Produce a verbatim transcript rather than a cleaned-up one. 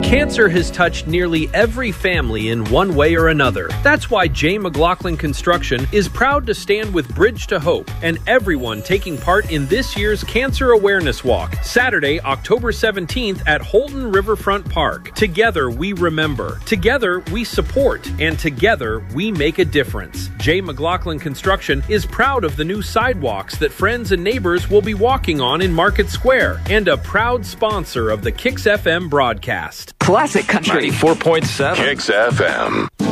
Cancer has touched nearly every family in one way or another. That's why J. McLaughlin Construction is proud to stand with Bridge to Hope and everyone taking part in this year's Cancer Awareness Walk, Saturday, October seventeenth at Holton Riverfront Park. Together we remember, together we support, and together we make a difference. J. McLaughlin Construction is proud of the new sidewalks that friends and neighbors will be walking on in Market Square, and a proud sponsor of the Kicks F M broadcast. Classic Country ninety-four point seven Kicks F M.